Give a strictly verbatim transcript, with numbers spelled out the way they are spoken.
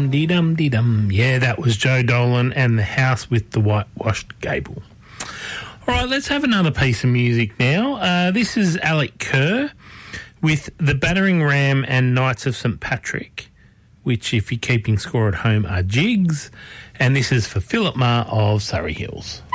Dum-dee-dum-dee-dum. Yeah, that was Joe Dolan and the House with the Whitewashed Gable. All right, let's have another piece of music now. Uh, this is Alec Kerr with The Battering Ram and Knights of St Patrick, which, if you're keeping score at home, are Jigs. And this is for Philip Marr of Surrey Hills.